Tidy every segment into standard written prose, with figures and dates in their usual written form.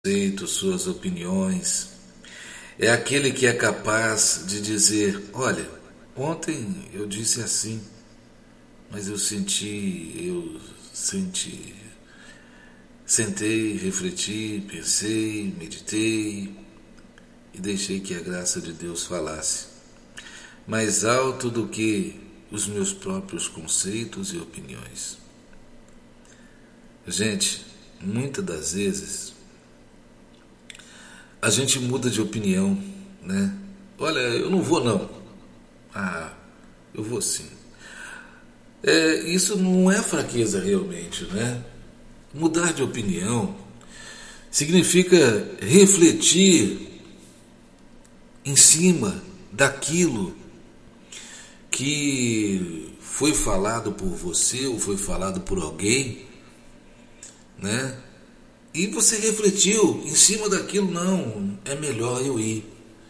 conceitos, suas opiniões. É aquele que é capaz de dizer: olha, ontem eu disse assim, mas eu sentei, refleti, pensei, meditei e deixei que a graça de Deus falasse mais alto do que os meus próprios conceitos e opiniões. Gente, muitas das vezes a gente muda de opinião, né? Olha, eu não vou não. Ah, eu vou sim. Isso não é fraqueza realmente, né? Mudar de opinião significa refletir em cima daquilo que foi falado por você ou foi falado por alguém, né? E você refletiu em cima daquilo, não, é melhor eu ir,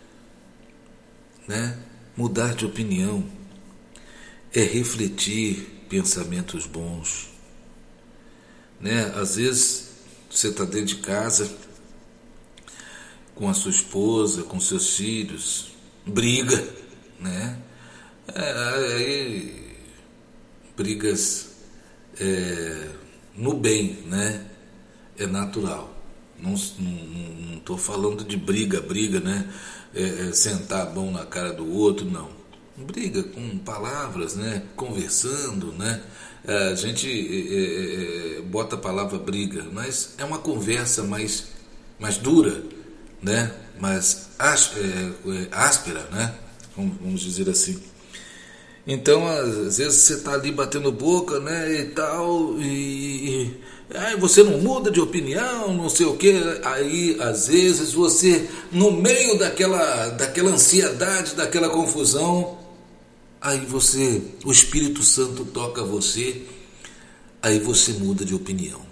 né? Mudar de opinião é refletir pensamentos bons, né? Às vezes você está dentro de casa com a sua esposa, com seus filhos, briga, né? Aí brigas no bem, né? É natural. Não estou falando de briga, né? Sentar a mão na cara do outro, não. Briga com palavras, né? Conversando, né? A gente bota a palavra briga, mas é uma conversa mais dura, né? Mais áspera, né? Vamos dizer assim. Então, às vezes você está ali batendo boca, né, e tal, aí você não muda de opinião, não sei o que. Aí, às vezes, você, no meio daquela ansiedade, daquela confusão, aí o Espírito Santo toca você, aí você muda de opinião.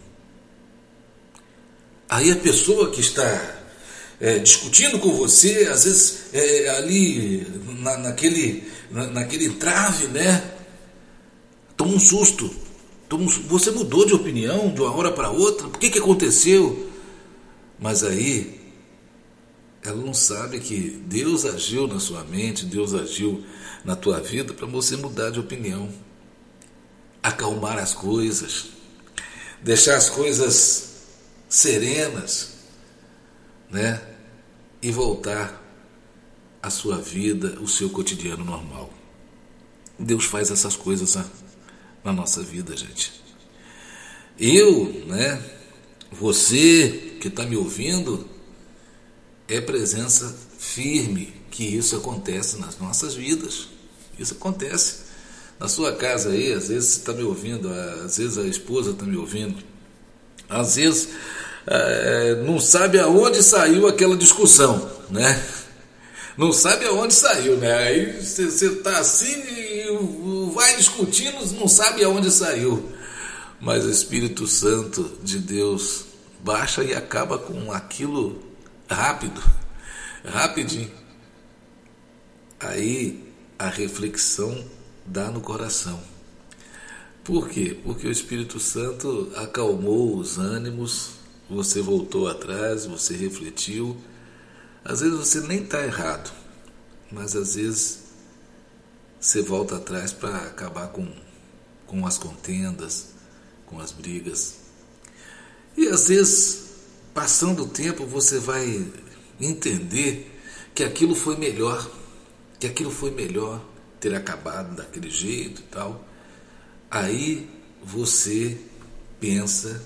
Aí a pessoa que está discutindo com você, às vezes ali naquele entrave, né? Toma um susto. Você mudou de opinião de uma hora para outra. Por que aconteceu? Mas aí ela não sabe que Deus agiu na sua mente, Deus agiu na tua vida para você mudar de opinião, acalmar as coisas, deixar as coisas serenas, né? E voltar à sua vida, o seu cotidiano normal. Deus faz essas coisas na nossa vida, gente. Eu, né? Você que está me ouvindo, é presença firme que isso acontece nas nossas vidas. Isso acontece na sua casa aí. Às vezes você está me ouvindo, às vezes a esposa está me ouvindo, às vezes não sabe aonde saiu aquela discussão, né? Não sabe aonde saiu, né? Aí você está assim e vai discutindo, não sabe aonde saiu. Mas o Espírito Santo de Deus baixa e acaba com aquilo rapidinho. Aí a reflexão dá no coração. Por quê? Porque o Espírito Santo acalmou os ânimos, você voltou atrás, você refletiu. Às vezes você nem está errado, mas às vezes você volta atrás para acabar com as contendas, com as brigas. E às vezes, passando o tempo, você vai entender que aquilo foi melhor, ter acabado daquele jeito e tal. Aí você pensa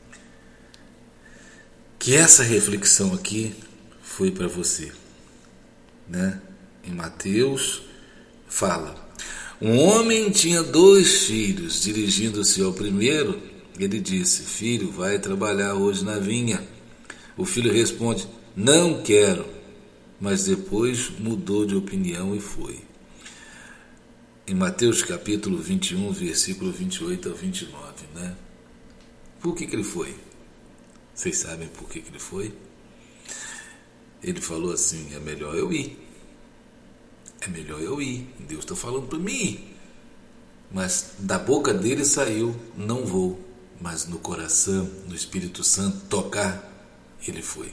que essa reflexão aqui foi para você, né? Em Mateus fala: um homem tinha 2 filhos. Dirigindo-se ao primeiro, ele disse: filho, vai trabalhar hoje na vinha. O filho responde: não quero. Mas depois mudou de opinião e foi. Em Mateus capítulo 21, versículo 28 ao 29, né? Por que ele foi? Vocês sabem por que ele foi? Ele falou assim: é melhor eu ir. Deus está falando para mim. Mas da boca dele saiu: não vou. Mas no coração, no Espírito Santo, tocar ele foi.